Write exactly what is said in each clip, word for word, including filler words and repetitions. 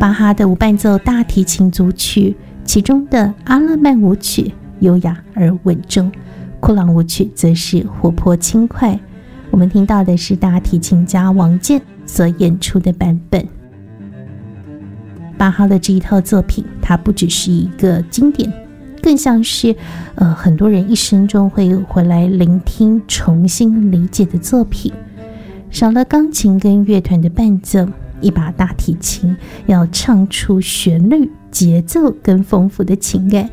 巴哈的无伴奏大提琴组曲，其中的阿勒曼舞曲优雅而稳重，库朗舞曲则是活泼轻快。我们听到的是大提琴家王健所演出的版本。巴哈的这一套作品，它不只是一个经典，更像是呃很多人一生中会回来聆听、重新理解的作品。少了钢琴跟乐团的伴奏，一把大提琴要唱出旋律、节奏跟丰富的情感。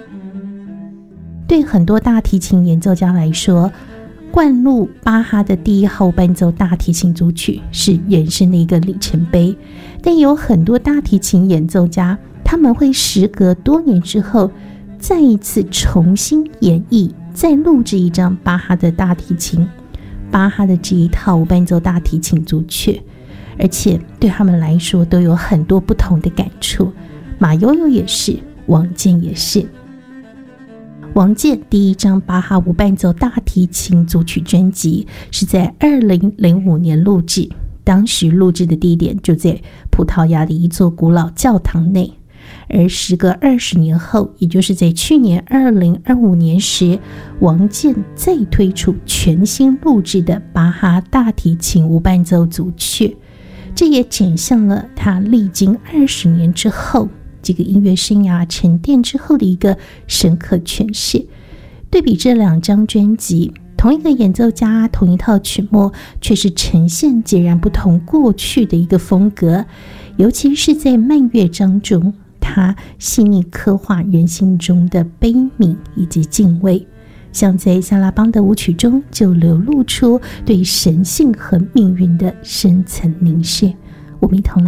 对很多大提琴演奏家来说，灌录巴哈的第一号伴奏大提琴组曲是人生的一个里程碑。但有很多大提琴演奏家，他们会时隔多年之后再一次重新演绎，再录制一张巴哈的大提琴巴哈的这一套无伴奏大提琴组曲，而且对他们来说都有很多不同的感触。马友友也是，王健也是。王健第一张巴哈无伴奏大提琴组曲专辑是在二零零五年录制，当时录制的地点就在葡萄牙的一座古老教堂内。而时隔二十年后，也就是在去年二零二五年时，王健再推出全新录制的巴哈大提琴无伴奏组曲，这也展现了他历经二十年之后，这个音乐生涯沉淀之后的一个深刻诠释。对比这两张专辑，同一个演奏家，同一套曲目，却是呈现截然不同过去的一个风格。尤其是在慢乐章中，他细腻刻画人心中的悲悯以及敬畏，像在萨拉邦的舞曲中就流露出对神性和命运的深层凝视。我们一同来